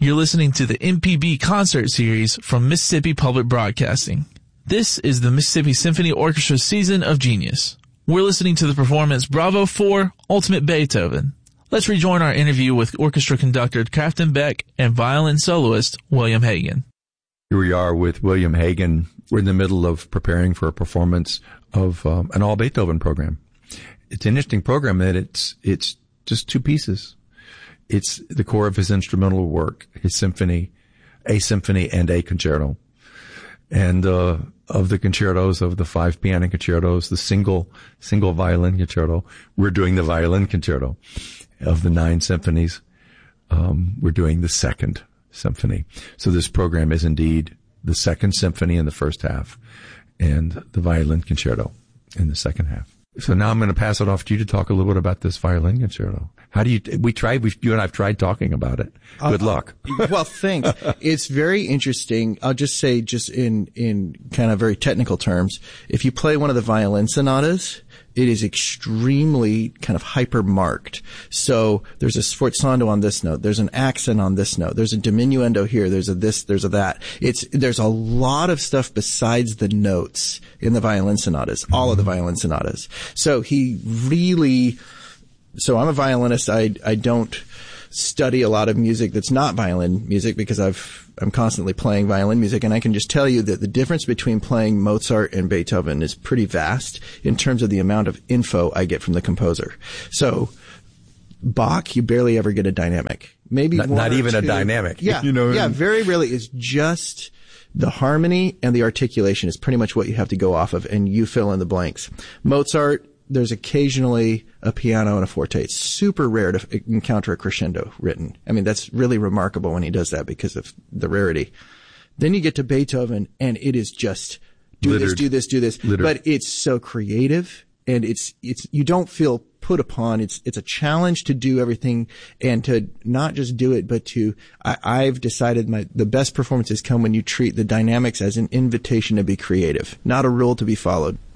You're listening to the MPB concert series from Mississippi Public Broadcasting. This is the Mississippi Symphony Orchestra Season of Genius. We're listening to the performance Bravo 4, Ultimate Beethoven. Let's rejoin our interview with orchestra conductor Crafton Beck and violin soloist William Hagen. Here we are with William Hagen. We're in the middle of preparing for a performance of an all Beethoven program. It's an interesting program that it's just two pieces. It's the core of his instrumental work, his symphony, a symphony and a concerto. And of the concertos, of the 5 piano concertos, the single violin concerto, we're doing the violin concerto. Of the 9 symphonies, we're doing the second symphony. So this program is indeed the second symphony in the first half and the violin concerto in the second half. So now I'm going to pass it off to you to talk a little bit about this violin concerto. You and I've tried talking about it. Good luck. Well, thanks. It's very interesting. I'll just say, just in kind of very technical terms, if you play one of the violin sonatas, it is extremely kind of hyper marked. So there's a sforzando on this note. There's an accent on this note. There's a diminuendo here. There's a this, there's a that. There's a lot of stuff besides the notes in the violin sonatas, all of the violin sonatas. So so I'm a violinist. I don't study a lot of music that's not violin music because I'm constantly playing violin music, and I can just tell you that the difference between playing Mozart and Beethoven is pretty vast in terms of the amount of info I get from the composer. So Bach, you barely ever get a dynamic. Maybe not even a dynamic. Yeah, yeah, very rarely. It's just the harmony and the articulation is pretty much what you have to go off of, and you fill in the blanks. Mozart, there's occasionally a piano and a forte. It's super rare to encounter a crescendo written. I mean, that's really remarkable when he does that because of the rarity. Then you get to Beethoven, and it is just do this. Littered. But it's so creative, and it's you don't feel put upon. It's a challenge to do everything and to not just do it, but I've decided the best performances come when you treat the dynamics as an invitation to be creative, not a rule to be followed.